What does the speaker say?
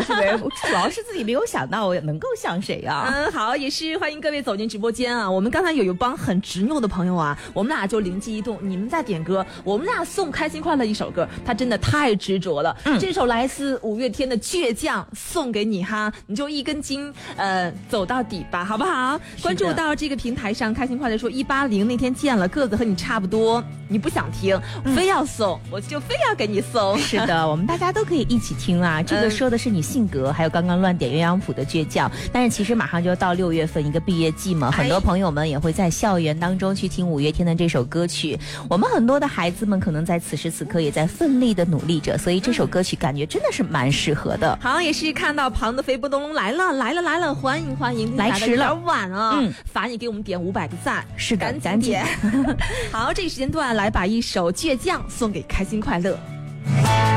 是呗？主要是自己没有想到我能够像谁啊。 好，也是欢迎各位走进直播间啊。我们刚才有一帮很执拗的朋友啊，我们俩就灵机一动，你们在点歌，我们俩送开心快乐一首歌，他真的太执着了。这首来自五月天的倔强送给你哈，你就一根筋走到底吧，好不好？关注到这个平台上，开心快乐说180那天见了，个子和你差不多，你不想听，非要送，我就非要给你送。 是的，我们大家都可以一起听啊。这个说的是你性格，还有刚刚乱点鸳鸯谱的倔强。但是其实马上就要到6月份一个毕业季嘛，很多朋友们也会在校园当中去听五月天的这首歌曲。我们很多的孩子们可能在此时此刻也在奋力的努力着，所以这首歌曲感觉真的是蛮适合的。 好，也是看到庞的飞波东龙来了，欢迎欢迎， 来迟了， 有点晚啊，罚你给我们点500个赞， 是的， 赶紧点。好，这个时间段来把一首倔强送给开心快乐。